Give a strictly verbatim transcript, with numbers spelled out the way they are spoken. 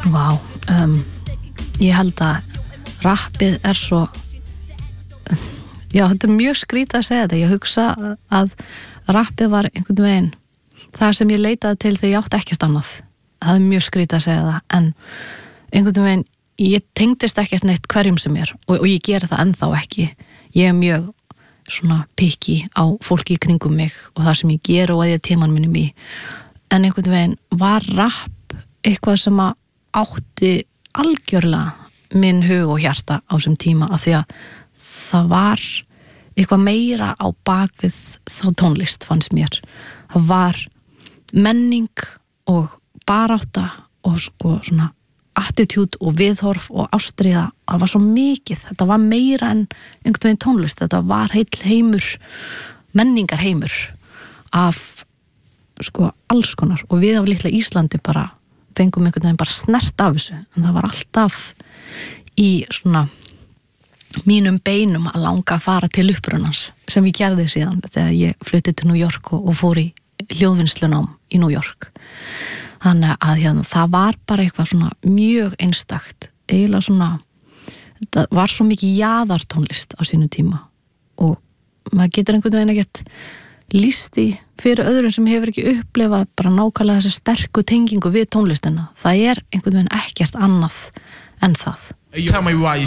Vá, um, ég held að rappið er svo já, þetta er mjög skrítið að segja þetta. Ég hugsa að rappið var einhvern veginn það sem ég leitaði til þegar ég átti ekkert annað. Það er mjög skrítið að segja það, en einhvern veginn ég tengdist ekkert neitt hverjum sem er og, og ég geri það ennþá ekki. Ég er mjög svona pikki á fólki í kringum mig og það sem ég ger og að ég tíman minnum í, en einhvern veginn var rapp eitthvað sem að átti algjörlega minn hug og hjarta á þessum tíma, af því að það var eitthvað meira á bakvið þá tónlist fannst mér. Það var menning og barátta og sko svona attitúd og viðhorf og ástríða. Það var svo mikið, þetta var meira en einhvern veginn tónlist, þetta var heill heimur, menningar heimur af sko alls konar, og við af litla Íslandi bara fengum einhvern veginn bara snert af þessu, en það var alltaf í svona mínum beinum að langa að fara til upprunans, sem ég gerði síðan þegar ég fluttið til New York og, og fór í hljóðvinnslunám í New York. Þannig að hérna, það var bara eitthvað svona mjög einstakt, eiginlega svona, þetta var svo mikið jaðartónlist á sínum tíma og maður getur einhvern veginn ekkert lýst í fyrir öðrum sem hefur ekki upplifað bara nákvæmlega þessi sterku tengingu við tónlistina. Það er einhvern veginn ekkert annað en það. Tell me why you